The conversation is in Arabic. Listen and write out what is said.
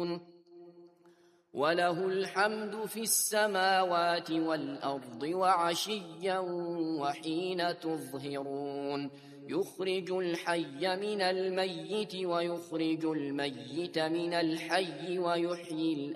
وله الحمد في السماوات والأرض وعشيا وحين تظهرون يخرج الحي من الميت ويخرج الميت من الحي ويحيي الأرض